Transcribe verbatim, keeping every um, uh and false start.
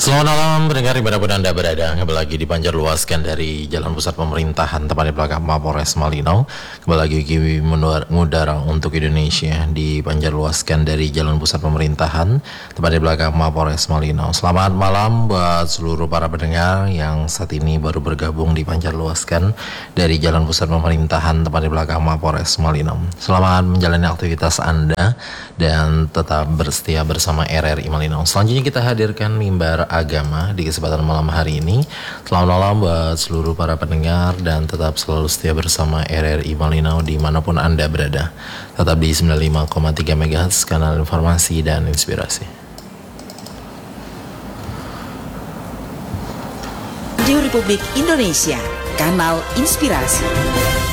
Selamat malam pendengar dimanapun Anda berada. Kembali lagi dipancar luaskan dari Jalan Pusat Pemerintahan tepat di belakang Mapolres Malinau. Kembali lagi Kiwi mengudara untuk Indonesia dipancar luaskan dari Jalan Pusat Pemerintahan tepat di belakang Mapolres Malinau. Selamat malam buat seluruh para pendengar yang saat ini baru bergabung dipancar luaskan dari Jalan Pusat Pemerintahan tepat di belakang Mapolres Malinau. Selamat menjalani aktivitas Anda dan tetap bersetia bersama R R I Malinau. Selanjutnya kita hadirkan mimbar agama di kesempatan malam hari ini. Selamat malam buat seluruh para pendengar dan tetap selalu setia bersama R R I Malinau dimanapun Anda berada. Tetap di sembilan puluh lima koma tiga megahertz kanal informasi dan inspirasi. Radio Republik Indonesia, kanal inspirasi.